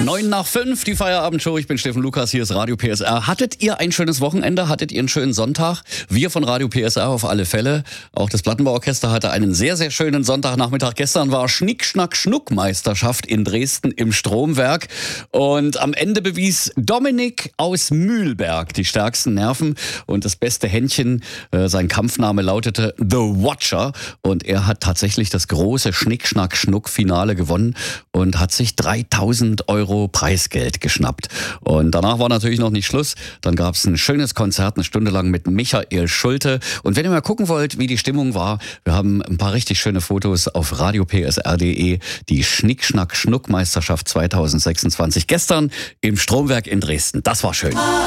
9:05, die Feierabendshow. Ich bin Steffen Lukas, hier ist Radio PSR. Hattet ihr ein schönes Wochenende? Hattet ihr einen schönen Sonntag? Wir von Radio PSR auf alle Fälle. Auch das Plattenbauorchester hatte einen sehr, sehr schönen Sonntagnachmittag. Gestern war Schnick-Schnack-Schnuck-Meisterschaft in Dresden im Stromwerk. Und am Ende bewies Dominik aus Mühlberg die stärksten Nerven und das beste Händchen. Sein Kampfname lautete The Watcher. Und er hat tatsächlich das große Schnick-Schnack-Schnuck-Finale gewonnen und hat sich 3.000 Euro Preisgeld geschnappt. Und danach war natürlich noch nicht Schluss. Dann gab es ein schönes Konzert, eine Stunde lang mit Michael Schulte. Und wenn ihr mal gucken wollt, wie die Stimmung war, wir haben ein paar richtig schöne Fotos auf radiopsr.de. Die Schnick-Schnack-Schnuck-Meisterschaft 2026 gestern im Stromwerk in Dresden. Das war schön.